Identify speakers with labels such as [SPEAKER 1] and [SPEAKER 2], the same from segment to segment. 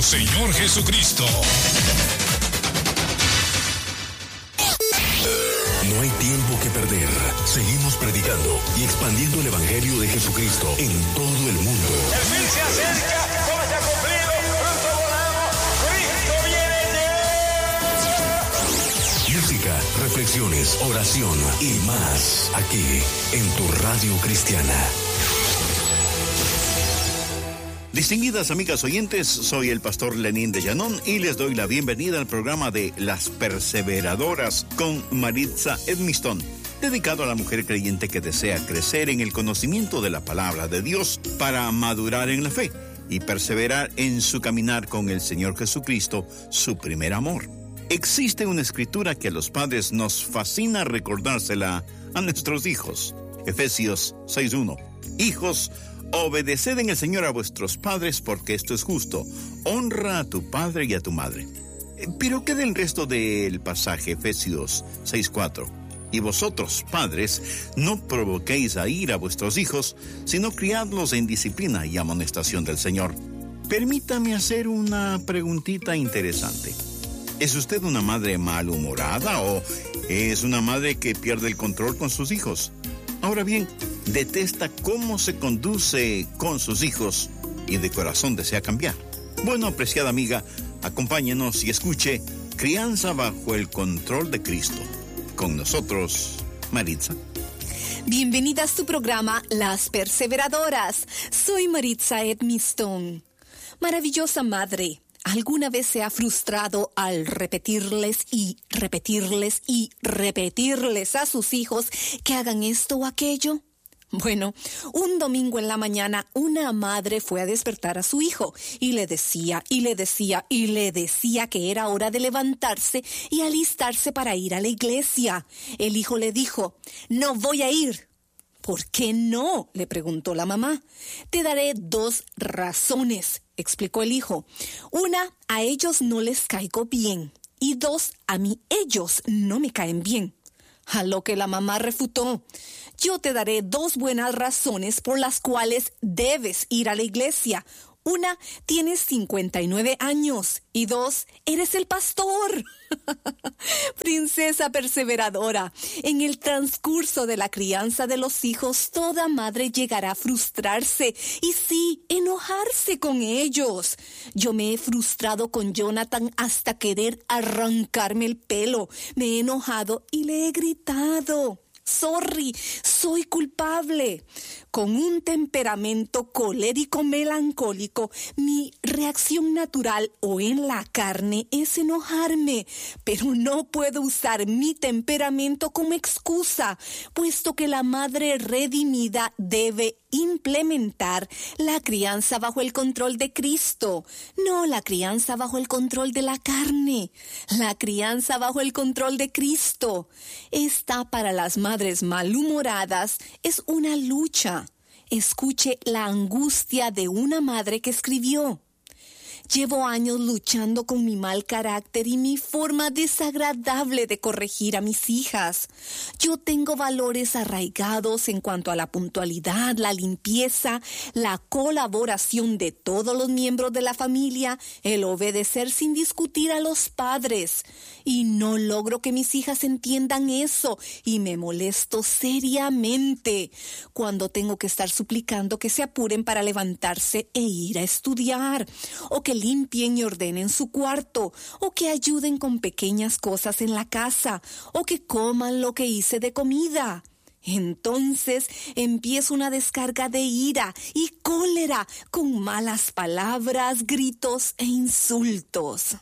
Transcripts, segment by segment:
[SPEAKER 1] Señor Jesucristo.
[SPEAKER 2] No hay tiempo que perder. Seguimos predicando y expandiendo el Evangelio de Jesucristo en todo el mundo.
[SPEAKER 3] El fin se acerca, todo se ha cumplido, pronto volamos, Cristo viene.
[SPEAKER 2] Música, reflexiones, oración y más aquí en tu radio cristiana.
[SPEAKER 4] Distinguidas amigas oyentes, soy el pastor Lenín de Llanón y les doy la bienvenida al programa de Las Perseveradoras con Maritza Edmiston, dedicado a la mujer creyente que desea crecer en el conocimiento de la palabra de Dios para madurar en la fe y perseverar en su caminar con el Señor Jesucristo, su primer amor. Existe una escritura que a los padres nos fascina recordársela a nuestros hijos. Efesios 6:1. Hijos, obedeced en el Señor a vuestros padres, porque esto es justo. Honra a tu padre y a tu madre. Pero ¿qué del resto del pasaje? Efesios 6:4. Y vosotros, padres, no provoquéis a ira a vuestros hijos, sino criadlos en disciplina y amonestación del Señor. Permítame hacer una preguntita interesante. ¿Es usted una madre malhumorada o es una madre que pierde el control con sus hijos? Ahora bien, detesta cómo se conduce con sus hijos y de corazón desea cambiar. Bueno, apreciada amiga, acompáñenos y escuche Crianza bajo el control de Cristo. Con nosotros, Maritza.
[SPEAKER 5] Bienvenida a su programa Las Perseveradoras. Soy Maritza Edmiston. Maravillosa madre, ¿alguna vez se ha frustrado al repetirles a sus hijos que hagan esto o aquello? Bueno, un domingo en la mañana una madre fue a despertar a su hijo y le decía que era hora de levantarse y alistarse para ir a la iglesia. El hijo le dijo: "No voy a ir". ¿Por qué no?, le preguntó la mamá. Te daré 2 razones, explicó el hijo. 1, a ellos no les caigo bien. Y 2, a mí ellos no me caen bien. A lo que la mamá refutó: yo te daré 2 buenas razones por las cuales debes ir a la iglesia. 1, tienes 59 años. Y 2, eres el pastor. Princesa perseveradora, en el transcurso de la crianza de los hijos, toda madre llegará a frustrarse y sí, enojarse con ellos. Yo me he frustrado con Jonathan hasta querer arrancarme el pelo. Me he enojado y le he gritado: "Sorry, soy culpable". Con un temperamento colérico melancólico, mi reacción natural o en la carne es enojarme, pero no puedo usar mi temperamento como excusa, puesto que la madre redimida debe implementar la crianza bajo el control de Cristo, no la crianza bajo el control de la carne, la crianza bajo el control de Cristo. Esta, para las madres malhumoradas, es una lucha. Escuche la angustia de una madre que escribió: llevo años luchando con mi mal carácter y mi forma desagradable de corregir a mis hijas. Yo tengo valores arraigados en cuanto a la puntualidad, la limpieza, la colaboración de todos los miembros de la familia, el obedecer sin discutir a los padres. Y no logro que mis hijas entiendan eso y me molesto seriamente cuando tengo que estar suplicando que se apuren para levantarse e ir a estudiar, o que limpien y ordenen su cuarto, o que ayuden con pequeñas cosas en la casa, o que coman lo que hice de comida. Entonces empieza una descarga de ira y cólera con malas palabras, gritos e insultos.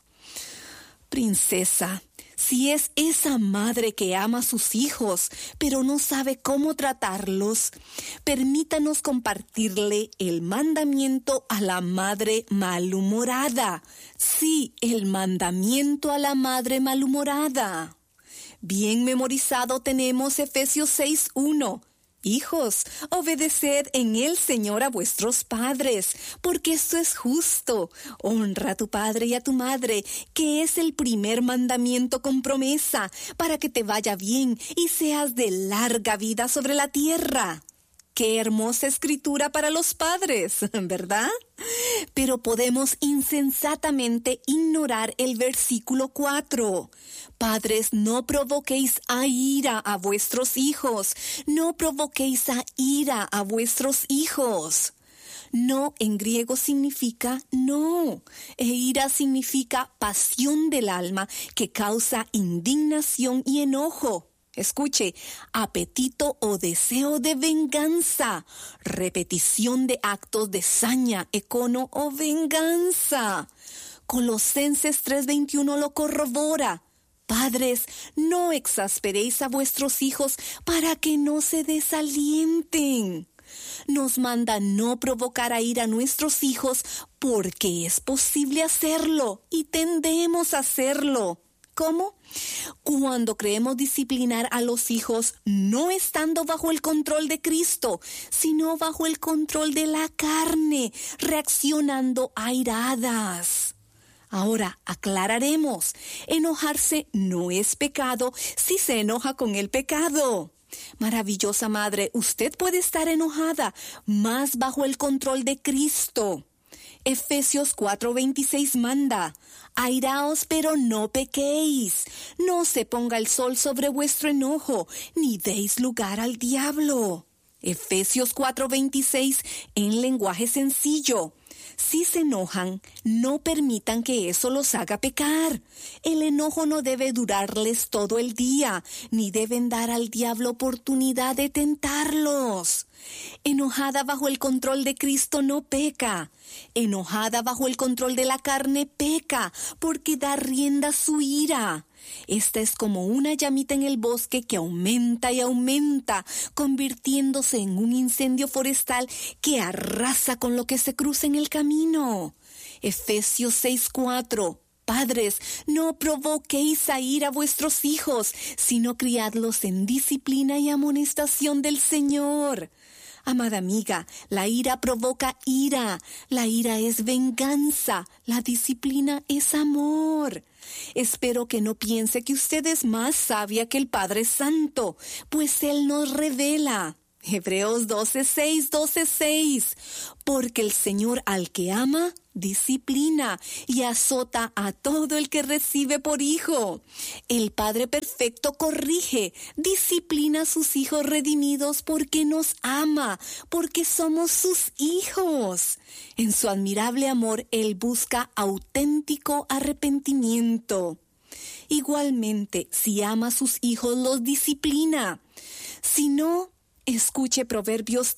[SPEAKER 5] Princesa, si es esa madre que ama a sus hijos, pero no sabe cómo tratarlos, permítanos compartirle el mandamiento a la madre malhumorada. Sí, el mandamiento a la madre malhumorada. Bien memorizado tenemos Efesios 6:1. Hijos, obedeced en el Señor a vuestros padres, porque esto es justo. Honra a tu padre y a tu madre, que es el primer mandamiento con promesa, para que te vaya bien y seas de larga vida sobre la tierra. Qué hermosa escritura para los padres, ¿verdad? Pero podemos insensatamente ignorar el versículo 4. Padres, no provoquéis a ira a vuestros hijos. No provoquéis a ira a vuestros hijos. No en griego significa no. E ira significa pasión del alma que causa indignación y enojo. Escuche, apetito o deseo de venganza, repetición de actos de saña, econo o venganza. Colosenses 3:21 lo corrobora. Padres, no exasperéis a vuestros hijos para que no se desalienten. Nos manda no provocar a ira a nuestros hijos porque es posible hacerlo y tendemos a hacerlo. ¿Cómo? Cuando creemos disciplinar a los hijos no estando bajo el control de Cristo, sino bajo el control de la carne, reaccionando airadas. Ahora, aclararemos, enojarse no es pecado si se enoja con el pecado. Maravillosa madre, usted puede estar enojada, más bajo el control de Cristo. Efesios 4:26 manda, airaos pero no pequéis, no se ponga el sol sobre vuestro enojo, ni deis lugar al diablo. Efesios 4:26 en lenguaje sencillo. Si se enojan, no permitan que eso los haga pecar. El enojo no debe durarles todo el día, ni deben dar al diablo oportunidad de tentarlos. Enojada bajo el control de Cristo no peca. Enojada bajo el control de la carne peca, porque da rienda a su ira. Esta es como una llamita en el bosque que aumenta y aumenta, convirtiéndose en un incendio forestal que arrasa con lo que se cruza en el camino. Efesios 6:4. Padres, no provoquéis a ira a vuestros hijos, sino criadlos en disciplina y amonestación del Señor. Amada amiga, la ira provoca ira, la ira es venganza, la disciplina es amor. Espero que no piense que usted es más sabia que el Padre Santo, pues Él nos revela. Hebreos 12:6, porque el Señor al que ama, disciplina y azota a todo el que recibe por hijo. El Padre perfecto corrige, disciplina a sus hijos redimidos porque nos ama, porque somos sus hijos. En su admirable amor, Él busca auténtico arrepentimiento. Igualmente, si ama a sus hijos, los disciplina. Si no, escuche Proverbios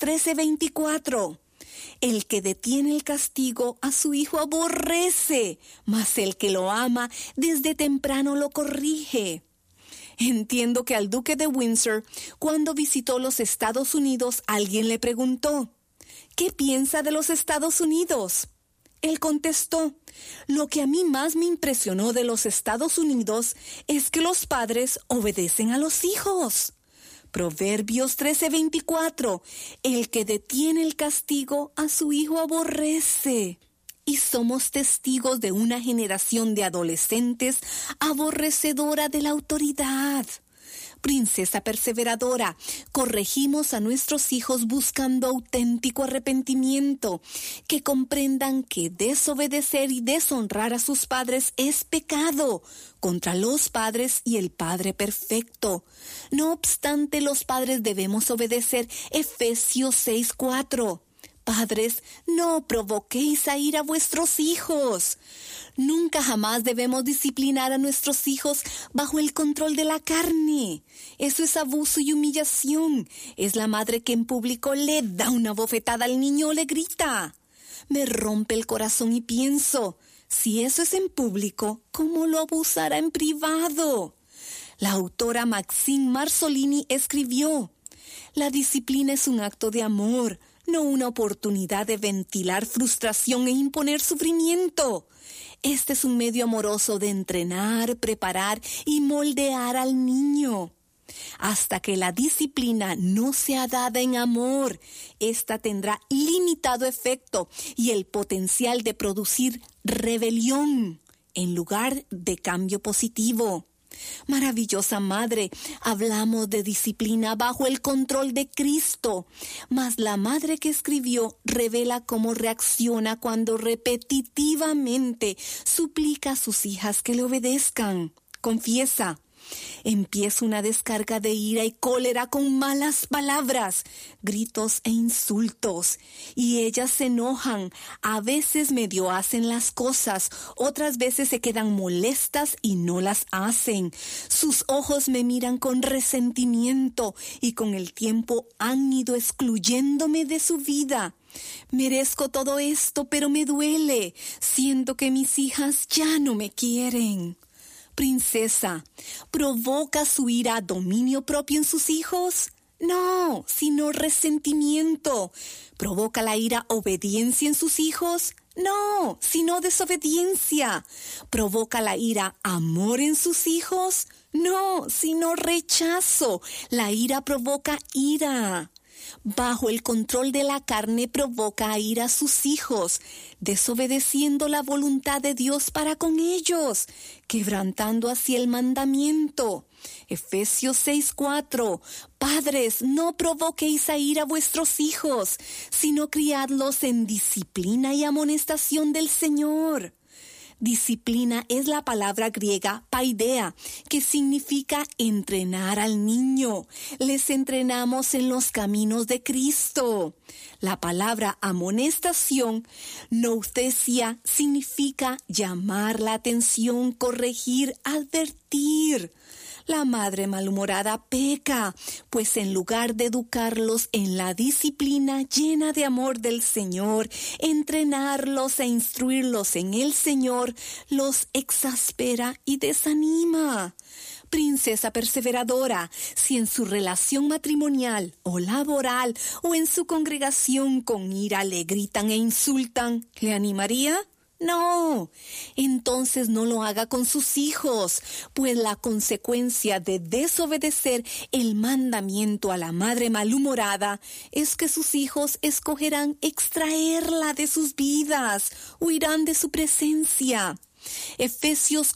[SPEAKER 5] 13:24. El que detiene el castigo a su hijo aborrece, mas el que lo ama desde temprano lo corrige. Entiendo que al duque de Windsor, cuando visitó los Estados Unidos, alguien le preguntó, ¿qué piensa de los Estados Unidos? Él contestó, lo que a mí más me impresionó de los Estados Unidos es que los padres obedecen a los hijos. Proverbios 13:24, el que detiene el castigo a su hijo aborrece. Y somos testigos de una generación de adolescentes aborrecedora de la autoridad. Princesa perseveradora, corregimos a nuestros hijos buscando auténtico arrepentimiento, que comprendan que desobedecer y deshonrar a sus padres es pecado contra los padres y el Padre perfecto. No obstante, los padres debemos obedecer Efesios 6:4. Padres, no provoquéis a ira a vuestros hijos. Nunca jamás debemos disciplinar a nuestros hijos bajo el control de la carne. Eso es abuso y humillación. Es la madre que en público le da una bofetada al niño o le grita. Me rompe el corazón y pienso, si eso es en público, ¿cómo lo abusará en privado? La autora Maxine Marzolini escribió, la disciplina es un acto de amor, no una oportunidad de ventilar frustración e imponer sufrimiento. Este es un medio amoroso de entrenar, preparar y moldear al niño. Hasta que la disciplina no sea dada en amor, esta tendrá limitado efecto y el potencial de producir rebelión en lugar de cambio positivo. Maravillosa madre, hablamos de disciplina bajo el control de Cristo, mas la madre que escribió revela cómo reacciona cuando repetitivamente suplica a sus hijas que le obedezcan. Confiesa. Empieza una descarga de ira y cólera con malas palabras, gritos e insultos. Y ellas se enojan, a veces medio hacen las cosas, otras veces se quedan molestas y no las hacen. Sus ojos me miran con resentimiento y con el tiempo han ido excluyéndome de su vida. Merezco todo esto, pero me duele. Siento que mis hijas ya no me quieren. Princesa, ¿provoca su ira dominio propio en sus hijos? No, sino resentimiento. ¿Provoca la ira obediencia en sus hijos? No, sino desobediencia. ¿Provoca la ira amor en sus hijos? No, sino rechazo. La ira provoca ira. Bajo el control de la carne provoca a ira a sus hijos, desobedeciendo la voluntad de Dios para con ellos, quebrantando así el mandamiento. Efesios 6:4. Padres, no provoquéis a ira a vuestros hijos, sino criadlos en disciplina y amonestación del Señor. Disciplina es la palabra griega paideia, que significa entrenar al niño. Les entrenamos en los caminos de Cristo. La palabra amonestación, nouthesia, significa llamar la atención, corregir, advertir. La madre malhumorada peca, pues en lugar de educarlos en la disciplina llena de amor del Señor, entrenarlos e instruirlos en el Señor, los exaspera y desanima. Princesa perseveradora, si en su relación matrimonial o laboral o en su congregación con ira le gritan e insultan, ¿le animaría? No, entonces no lo haga con sus hijos, pues la consecuencia de desobedecer el mandamiento a la madre malhumorada es que sus hijos escogerán extraerla de sus vidas, huirán de su presencia. Efesios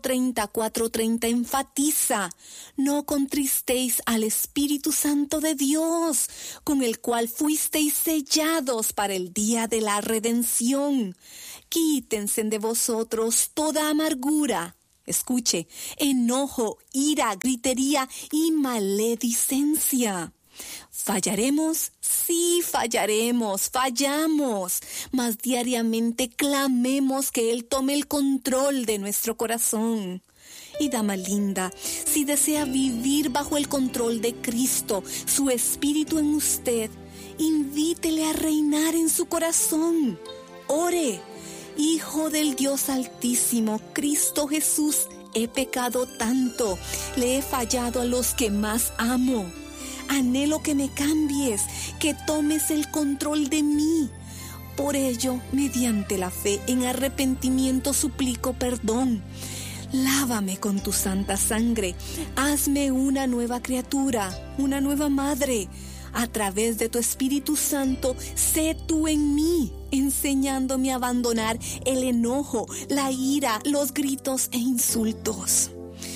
[SPEAKER 5] 4:30 enfatiza: no contristéis al Espíritu Santo de Dios, con el cual fuisteis sellados para el día de la redención. Quítense de vosotros toda amargura, escuche, enojo, ira, gritería y maledicencia. ¿Fallaremos? Sí, fallaremos, fallamos, mas diariamente clamemos que Él tome el control de nuestro corazón. Y dama linda, si desea vivir bajo el control de Cristo, su Espíritu en usted, invítele a reinar en su corazón. Ore. Hijo del Dios Altísimo, Cristo Jesús, he pecado tanto, le he fallado a los que más amo. Anhelo que me cambies, que tomes el control de mí. Por ello, mediante la fe en arrepentimiento suplico perdón. Lávame con tu santa sangre, hazme una nueva criatura, una nueva madre. A través de tu Espíritu Santo, sé tú en mí, enseñándome a abandonar el enojo, la ira, los gritos e insultos.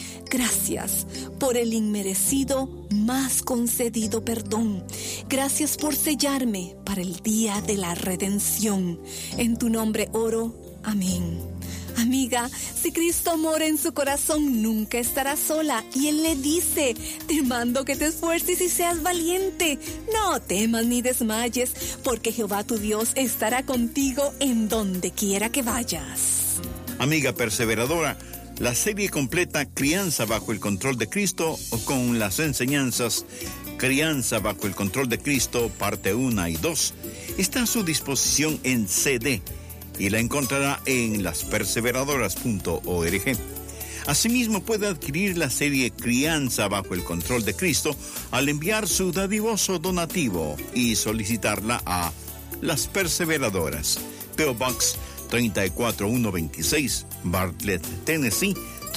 [SPEAKER 5] Gracias por el inmerecido, más concedido perdón. Gracias por sellarme para el día de la redención. En tu nombre oro. Amén. Amiga, si Cristo mora en su corazón, nunca estará sola. Y Él le dice: te mando que te esfuerces y seas valiente. No temas ni desmayes, porque Jehová tu Dios estará contigo en donde quiera que vayas.
[SPEAKER 4] Amiga perseveradora, la serie completa Crianza bajo el control de Cristo, con las enseñanzas Crianza bajo el control de Cristo, parte 1 y 2, está a su disposición en CD y la encontrará en lasperseveradoras.org. Asimismo, puede adquirir la serie Crianza bajo el control de Cristo al enviar su dadivoso donativo y solicitarla a Las Perseveradoras, P.O. Box 34126, Bartlett, Tennessee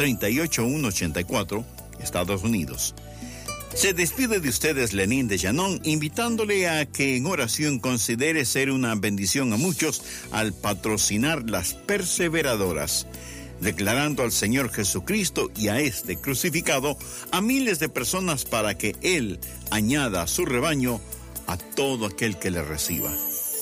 [SPEAKER 4] 38184, Estados Unidos. Se despide de ustedes Lenín de Llanon, invitándole a que en oración considere ser una bendición a muchos al patrocinar Las Perseveradoras. declarando al Señor Jesucristo y a este crucificado a miles de personas para que Él añada a su rebaño a todo aquel que le reciba.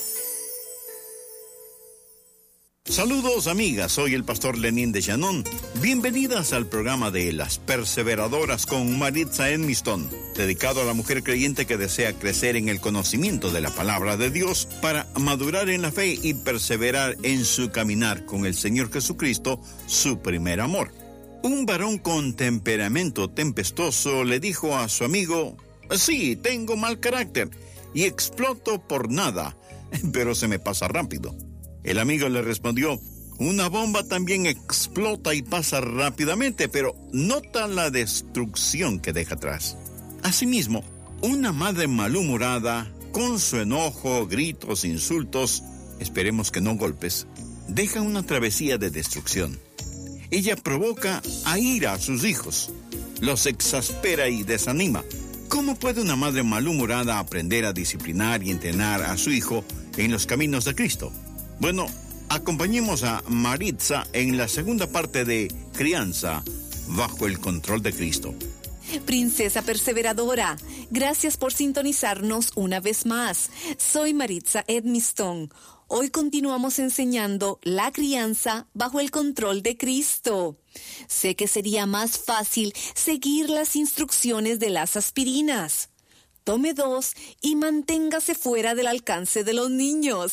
[SPEAKER 4] Saludos amigas, soy el pastor Lenín de Llanón. Bienvenidas al programa de Las Perseveradoras con Maritza Edmiston, dedicado a la mujer creyente que desea crecer en el conocimiento de la palabra de Dios para madurar en la fe y perseverar en su caminar con el Señor Jesucristo, su primer amor. Un varón con temperamento tempestuoso le dijo a su amigo: sí, tengo mal carácter y exploto por nada, pero se me pasa rápido. El amigo le respondió: una bomba también explota y pasa rápidamente, pero nota la destrucción que deja atrás. Asimismo, una madre malhumorada, con su enojo, gritos, insultos, esperemos que no golpes, deja una travesía de destrucción. Ella provoca a ira a sus hijos, los exaspera y desanima. ¿Cómo puede una madre malhumorada aprender a disciplinar y entrenar a su hijo en los caminos de Cristo? Bueno, acompañemos a Maritza en la segunda parte de Crianza bajo el control de Cristo.
[SPEAKER 5] Princesa perseveradora, gracias por sintonizarnos una vez más. Soy Maritza Edmiston. Hoy continuamos enseñando la crianza bajo el control de Cristo. Sé que sería más fácil seguir las instrucciones de las aspirinas. Tome 2 y manténgase fuera del alcance de los niños.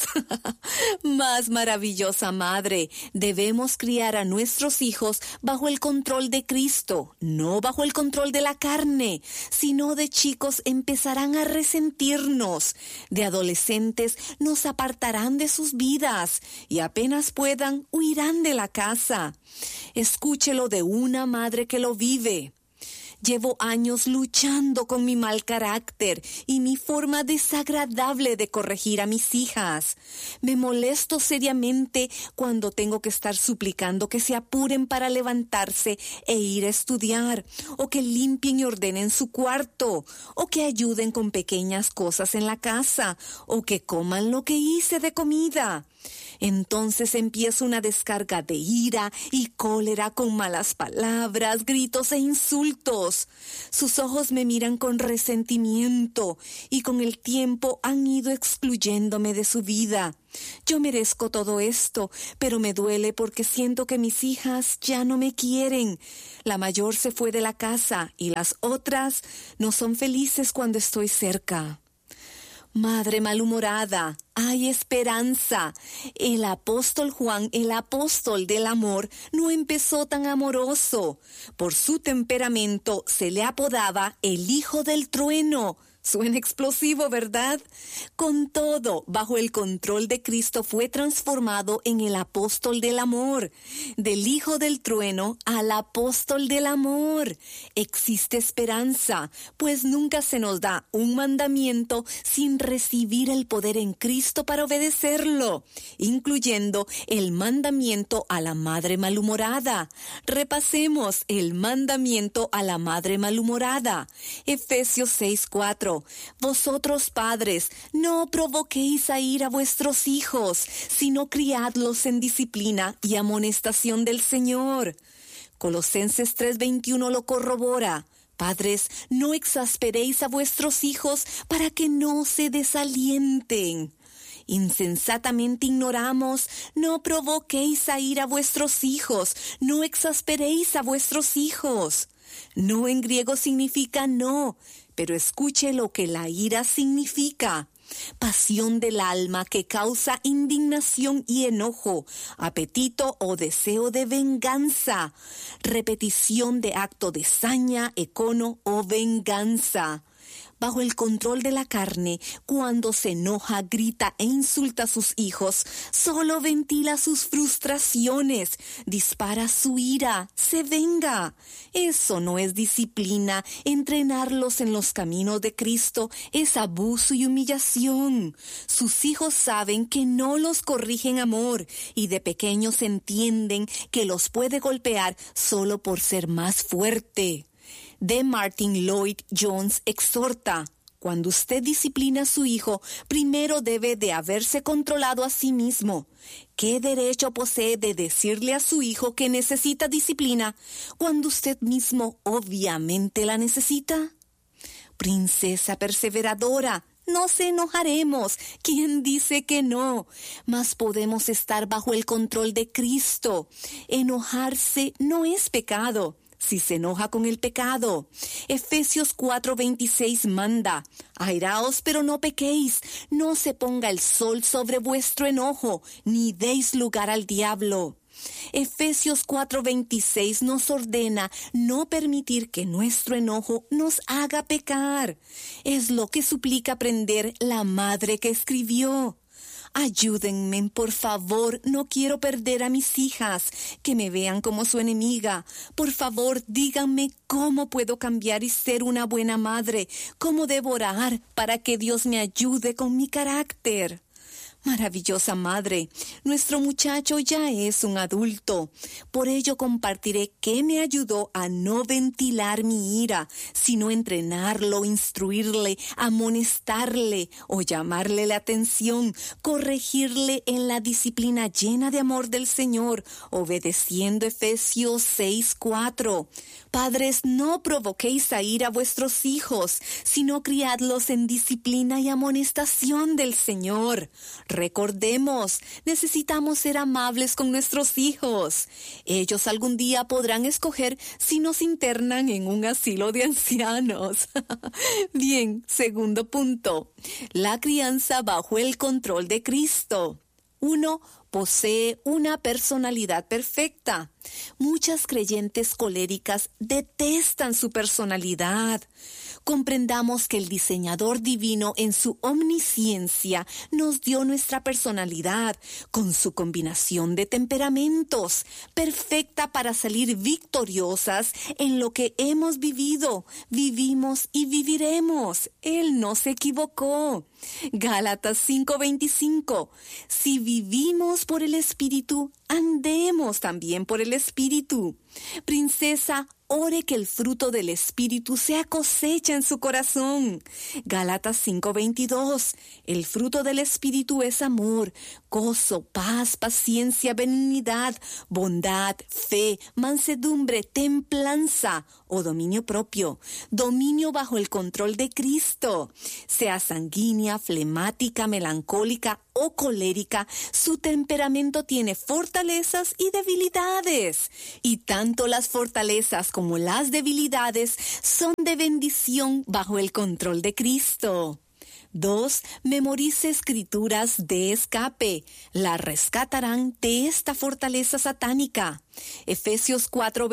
[SPEAKER 5] Más maravillosa madre, debemos criar a nuestros hijos bajo el control de Cristo, no bajo el control de la carne. Si no, de chicos empezarán a resentirnos, de adolescentes nos apartarán de sus vidas y apenas puedan huirán de la casa. Escúchelo de una madre que lo vive. Llevo años luchando con mi mal carácter y mi forma desagradable de corregir a mis hijas. Me molesto seriamente cuando tengo que estar suplicando que se apuren para levantarse e ir a estudiar, o que limpien y ordenen su cuarto, o que ayuden con pequeñas cosas en la casa, o que coman lo que hice de comida. Entonces empieza una descarga de ira y cólera con malas palabras, gritos e insultos. Sus ojos me miran con resentimiento y con el tiempo han ido excluyéndome de su vida. Yo merezco todo esto, pero me duele porque siento que mis hijas ya no me quieren. La mayor se fue de la casa y las otras no son felices cuando estoy cerca. Madre malhumorada, hay esperanza. El apóstol Juan, el apóstol del amor, no empezó tan amoroso. Por su temperamento se le apodaba el hijo del trueno. Suena explosivo, ¿verdad? Con todo, bajo el control de Cristo fue transformado en el apóstol del amor. Del hijo del trueno al apóstol del amor. Existe esperanza, pues nunca se nos da un mandamiento sin recibir el poder en Cristo para obedecerlo, incluyendo el mandamiento a la madre malhumorada. Repasemos el mandamiento a la madre malhumorada. Efesios 6:4. Vosotros padres, no provoquéis a ira a vuestros hijos, sino criadlos en disciplina y amonestación del Señor. Colosenses 3:21 lo corrobora. Padres, no exasperéis a vuestros hijos para que no se desalienten. Insensatamente ignoramos, no provoquéis a ira a vuestros hijos, no exasperéis a vuestros hijos. No en griego significa no, pero escuche lo que la ira significa. Pasión del alma que causa indignación y enojo, apetito o deseo de venganza, repetición de acto de saña, econo o venganza. Bajo el control de la carne, cuando se enoja, grita e insulta a sus hijos, solo ventila sus frustraciones, dispara su ira, se venga. Eso no es disciplina. Entrenarlos en los caminos de Cristo es abuso y humillación. Sus hijos saben que no los corrige en amor y de pequeños entienden que los puede golpear solo por ser más fuerte. D. Martin Lloyd Jones exhorta: Cuando usted disciplina a su hijo, primero debe de haberse controlado a sí mismo. ¿Qué derecho posee de decirle a su hijo que necesita disciplina cuando usted mismo obviamente la necesita? Princesa perseveradora, no se enojaremos. ¿Quién dice que no? Mas podemos estar bajo el control de Cristo. Enojarse no es pecado si se enoja con el pecado. Efesios 4:26 manda: airaos, pero no pequéis, no se ponga el sol sobre vuestro enojo, ni deis lugar al diablo. Efesios 4:26 nos ordena no permitir que nuestro enojo nos haga pecar. Es lo que suplica aprender la madre que escribió. Ayúdenme, por favor, no quiero perder a mis hijas, que me vean como su enemiga. Por favor, díganme cómo puedo cambiar y ser una buena madre, cómo debo orar para que Dios me ayude con mi carácter. Maravillosa madre, nuestro muchacho ya es un adulto. Por ello compartiré qué me ayudó a no ventilar mi ira, sino entrenarlo, instruirle, amonestarle o llamarle la atención, corregirle en la disciplina llena de amor del Señor, obedeciendo Efesios 6:4. Padres, no provoquéis a ira a vuestros hijos, sino criadlos en disciplina y amonestación del Señor. Recordemos, necesitamos ser amables con nuestros hijos. Ellos algún día podrán escoger si nos internan en un asilo de ancianos. Bien, segundo punto. La crianza bajo el control de Cristo. 1. Posee una personalidad perfecta. Muchas creyentes coléricas detestan su personalidad. Comprendamos que el diseñador divino en su omnisciencia nos dio nuestra personalidad con su combinación de temperamentos, perfecta para salir victoriosas en lo que hemos vivido, vivimos y viviremos. Él no se equivocó. Gálatas 5:25. Si vivimos por el Espíritu, andemos también por el Espíritu. Princesa, ore que el fruto del Espíritu sea cosecha en su corazón. Gálatas 5:22. El fruto del Espíritu es amor, gozo, paz, paciencia, benignidad, bondad, fe, mansedumbre, templanza o dominio propio. Dominio bajo el control de Cristo. Sea sanguínea, flemática, melancólica o colérica, su temperamento tiene fortalezas y debilidades. Y tanto las fortalezas como las debilidades son de bendición bajo el control de Cristo. 2. Memorice escrituras de escape. La rescatarán de esta fortaleza satánica. Efesios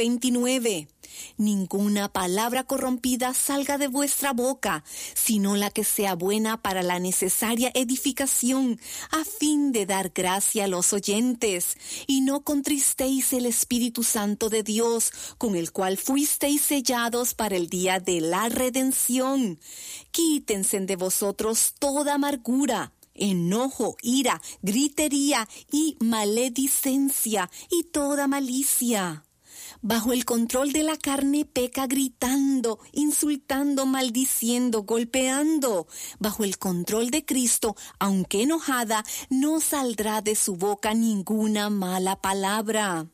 [SPEAKER 5] 4:29. Ninguna palabra corrompida salga de vuestra boca, sino la que sea buena para la necesaria edificación, a fin de dar gracia a los oyentes. Y no contristéis el Espíritu Santo de Dios, con el cual fuisteis sellados para el día de la redención. Quítense de vosotros toda amargura, enojo, ira, gritería y maledicencia y toda malicia. Bajo el control de la carne peca gritando, insultando, maldiciendo, golpeando. Bajo el control de Cristo, aunque enojada, no saldrá de su boca ninguna mala palabra.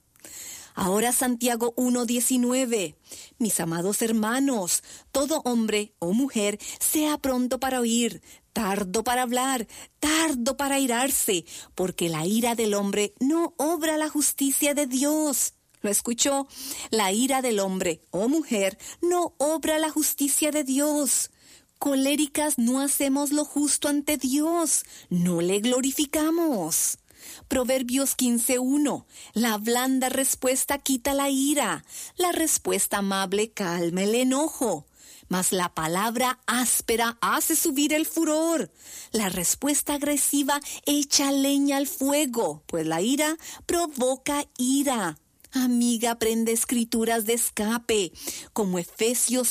[SPEAKER 5] Ahora Santiago 1:19. Mis amados hermanos, todo hombre o mujer sea pronto para oír, tardo para hablar, tardo para airarse, porque la ira del hombre no obra la justicia de Dios. ¿Lo escuchó? La ira del hombre o mujer no obra la justicia de Dios. Coléricas no hacemos lo justo ante Dios, no le glorificamos. Proverbios 15:1. La blanda respuesta quita la ira, la respuesta amable calma el enojo. Mas la palabra áspera hace subir el furor. La respuesta agresiva echa leña al fuego, pues la ira provoca ira. Amiga, aprende escrituras de escape, como Efesios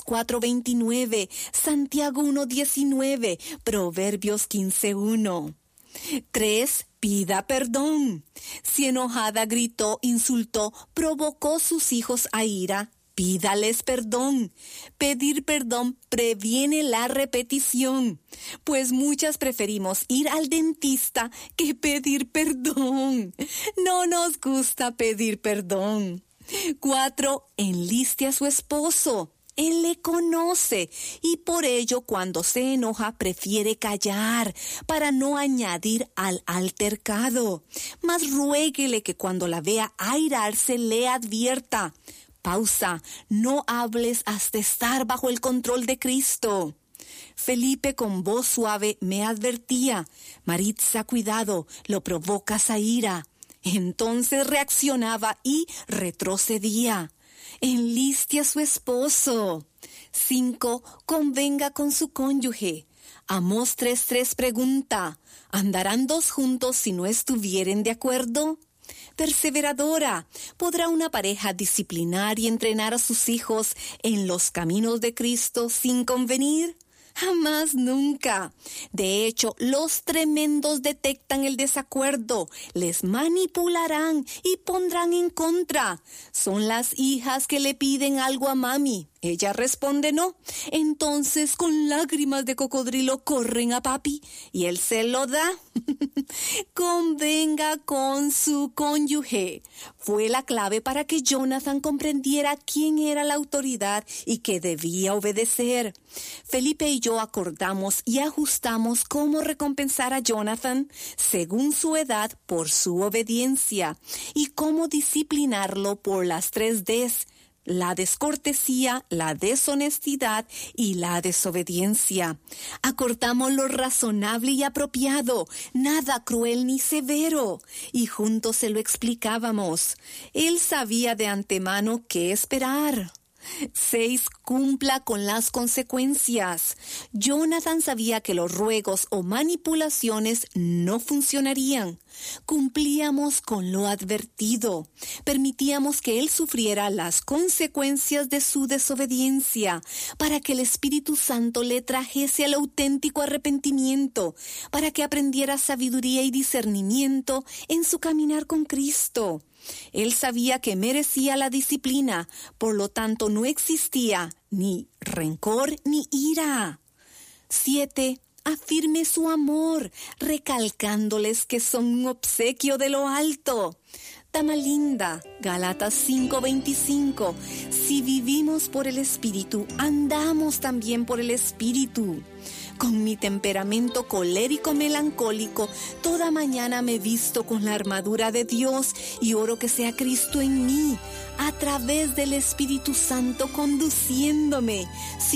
[SPEAKER 5] 4:29, Santiago 1:19, Proverbios 15:1. 3. Pida perdón. Si enojada gritó, insultó, provocó sus hijos a ira, Pídales perdón. Pedir perdón previene la repetición, pues muchas preferimos ir al dentista que pedir perdón. No nos gusta pedir perdón. 4. Enliste a su esposo. Él le conoce y por ello cuando se enoja prefiere callar para no añadir al altercado. Mas ruéguele que cuando la vea airarse le advierta: pausa, no hables hasta estar bajo el control de Cristo. Felipe con voz suave me advertía: Maritza, cuidado, lo provocas a ira. Entonces reaccionaba y retrocedía. Enliste a su esposo. 5. Convenga con su cónyuge. Amós 3:3 pregunta: ¿andarán dos juntos si no estuvieren de acuerdo? Perseveradora, ¿podrá una pareja disciplinar y entrenar a sus hijos en los caminos de Cristo sin convenir? Jamás, nunca. De hecho, los tremendos detectan el desacuerdo, les manipularán y pondrán en contra. Son las hijas que le piden algo a mami. Ella responde no. Entonces, con lágrimas de cocodrilo, corren a papi y él se lo da. Convenga con su cónyuge. Fue la clave para que Jonathan comprendiera quién era la autoridad y que debía obedecer. Felipe y yo acordamos y ajustamos cómo recompensar a Jonathan según su edad por su obediencia y cómo disciplinarlo por las 3 Ds: la descortesía, la deshonestidad y la desobediencia. Acordamos lo razonable y apropiado, nada cruel ni severo, y juntos se lo explicábamos. Él sabía de antemano qué esperar. 6. Cumpla con las consecuencias. Jonathan sabía que los ruegos o manipulaciones no funcionarían. Cumplíamos con lo advertido. Permitíamos que él sufriera las consecuencias de su desobediencia para que el Espíritu Santo le trajese al auténtico arrepentimiento, para que aprendiera sabiduría y discernimiento en su caminar con Cristo. Él sabía que merecía la disciplina, por lo tanto no existía ni rencor ni ira. 7. Afirme su amor, recalcándoles que son un obsequio de lo alto. Dama linda, Gálatas 5:25. Si vivimos por el Espíritu, andamos también por el Espíritu. Con mi temperamento colérico melancólico, toda mañana me visto con la armadura de Dios y oro que sea Cristo en mí, a través del Espíritu Santo conduciéndome.